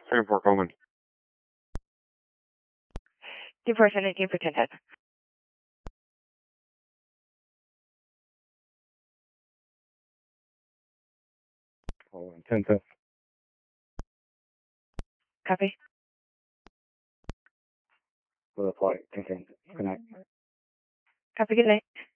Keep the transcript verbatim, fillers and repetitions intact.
Three four Coleman. Two four seventeen for ten ten. ten ten. Copy. For the flight. Ten ten. Good night. Copy, good night.